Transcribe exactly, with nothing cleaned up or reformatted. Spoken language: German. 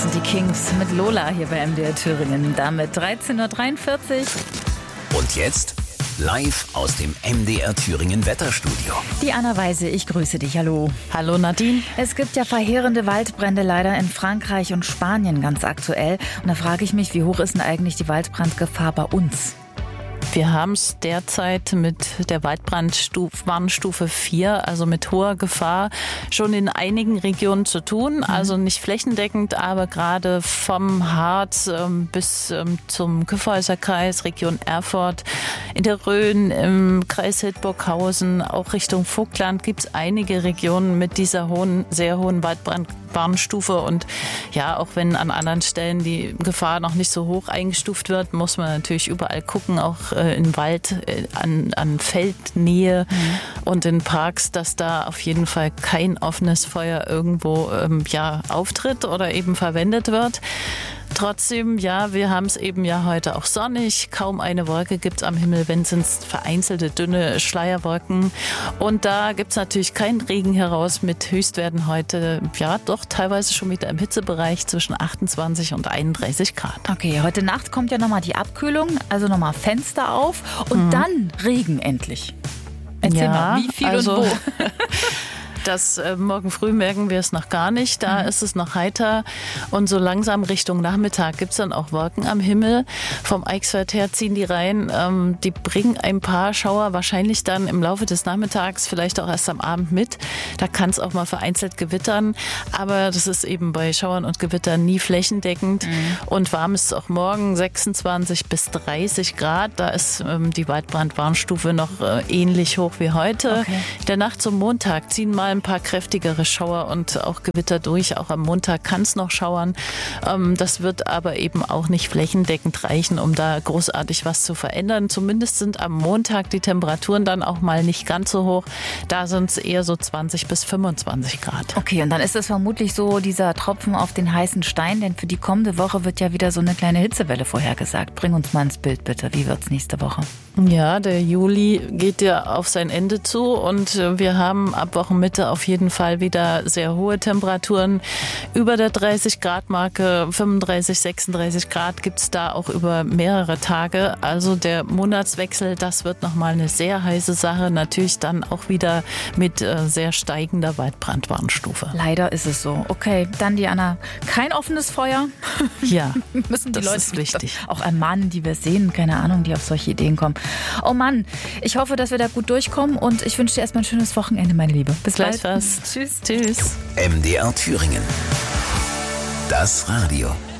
Das sind die Kings mit Lola hier bei M D R Thüringen. Damit dreizehn Uhr dreiundvierzig. Und jetzt live aus dem M D R Thüringen Wetterstudio. Die Anna Weise, ich grüße dich. Hallo. Hallo Nadine. Es gibt ja verheerende Waldbrände leider in Frankreich und Spanien ganz aktuell. Und da frage ich mich, wie hoch ist denn eigentlich die Waldbrandgefahr bei uns? Wir haben es derzeit mit der Waldbrandwarnstufe vier, also mit hoher Gefahr, schon in einigen Regionen zu tun. Mhm. Also nicht flächendeckend, aber gerade vom Harz ähm, bis ähm, zum Kyffhäuserkreis, Region Erfurt, in der Rhön, im Kreis Hildburghausen, auch Richtung Vogtland gibt es einige Regionen mit dieser hohen, sehr hohen Waldbrandwarnstufe. Und ja, auch wenn an anderen Stellen die Gefahr noch nicht so hoch eingestuft wird, muss man natürlich überall gucken, auch in Wald, an, an Feldnähe mhm. und in Parks, dass da auf jeden Fall kein offenes Feuer irgendwo ähm, ja, auftritt oder eben verwendet wird. Trotzdem, ja, wir haben es eben ja heute auch sonnig. Kaum eine Wolke gibt es am Himmel, wenn sind es vereinzelte dünne Schleierwolken. Und da gibt es natürlich keinen Regen heraus mit Höchstwerten heute, ja, doch teilweise schon wieder im Hitzebereich zwischen achtundzwanzig und einunddreißig Grad. Okay, heute Nacht kommt ja nochmal die Abkühlung, also nochmal Fenster auf und mhm. dann Regen endlich. Erzähl ja, mal, wie viel also und wo? Das äh, morgen früh merken wir es noch gar nicht. Da mhm. ist es noch heiter. Und so langsam Richtung Nachmittag gibt es dann auch Wolken am Himmel. Vom Eichsfeld her ziehen die rein. Ähm, die bringen ein paar Schauer wahrscheinlich dann im Laufe des Nachmittags, vielleicht auch erst am Abend mit. Da kann es auch mal vereinzelt gewittern. Aber das ist eben bei Schauern und Gewittern nie flächendeckend. Mhm. Und warm ist es auch morgen, sechsundzwanzig bis dreißig Grad. Da ist ähm, die Waldbrandwarnstufe noch äh, ähnlich hoch wie heute. Okay. In der Nacht zum Montag ziehen mal ein paar kräftigere Schauer und auch Gewitter durch. Auch am Montag kann es noch schauern. Das wird aber eben auch nicht flächendeckend reichen, um da großartig was zu verändern. Zumindest sind am Montag die Temperaturen dann auch mal nicht ganz so hoch. Da sind es eher so zwanzig bis fünfundzwanzig Grad. Okay, und dann ist es vermutlich so dieser Tropfen auf den heißen Stein, denn für die kommende Woche wird ja wieder so eine kleine Hitzewelle vorhergesagt. Bring uns mal ins Bild bitte. Wie wird es nächste Woche? Ja, der Juli geht ja auf sein Ende zu und wir haben ab Wochenmitte auf jeden Fall wieder sehr hohe Temperaturen. Über der dreißig Grad Marke, fünfunddreißig, sechsunddreißig Grad gibt es da auch über mehrere Tage. Also der Monatswechsel, das wird nochmal eine sehr heiße Sache. Natürlich dann auch wieder mit äh, sehr steigender Waldbrandwarnstufe. Leider ist es so. Okay, dann Diana, kein offenes Feuer. Ja, müssen die das Leute ist wichtig. Auch ermahnen, die wir sehen, keine Ahnung, die auf solche Ideen kommen. Oh Mann, ich hoffe, dass wir da gut durchkommen und ich wünsche dir erstmal ein schönes Wochenende, meine Liebe. Bis gleich. bald. Tschüss. Tschüss. M D R Thüringen. Das Radio.